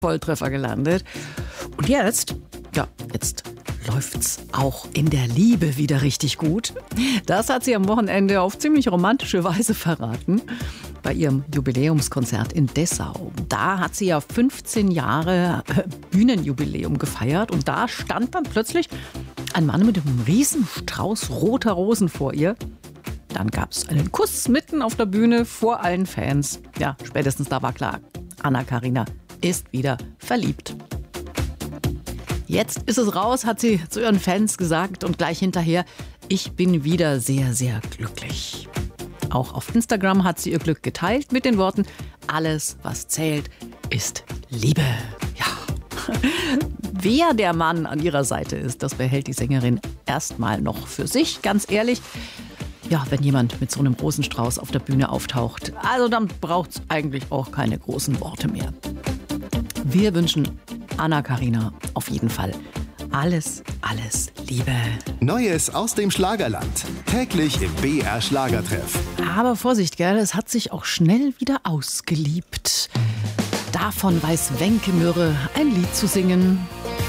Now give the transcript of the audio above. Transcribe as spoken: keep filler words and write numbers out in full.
Volltreffer gelandet. Und jetzt, ja, jetzt läuft's auch in der Liebe wieder richtig gut. Das hat sie am Wochenende auf ziemlich romantische Weise verraten. Bei ihrem Jubiläumskonzert in Dessau. Da hat sie ja fünfzehn Jahre Bühnenjubiläum gefeiert. Und da stand dann plötzlich ein Mann mit einem Riesenstrauß roter Rosen vor ihr. Dann gab es einen Kuss mitten auf der Bühne vor allen Fans. Ja, spätestens da war klar, Anna-Karina ist wieder verliebt. Jetzt ist es raus, hat sie zu ihren Fans gesagt und gleich hinterher, ich bin wieder sehr, sehr glücklich. Auch auf Instagram hat sie ihr Glück geteilt mit den Worten, alles, was zählt, ist Liebe. Ja. Wer der Mann an ihrer Seite ist, das behält die Sängerin erstmal noch für sich, ganz ehrlich. Ja, wenn jemand mit so einem Rosenstrauß auf der Bühne auftaucht, also dann braucht es eigentlich auch keine großen Worte mehr. Wir wünschen Anna-Karina auf jeden Fall alles, alles Liebe. Neues aus dem Schlagerland. Täglich im B R Schlagertreff. Aber Vorsicht, gell, es hat sich auch schnell wieder ausgeliebt. Davon weiß Wenke Mürre ein Lied zu singen.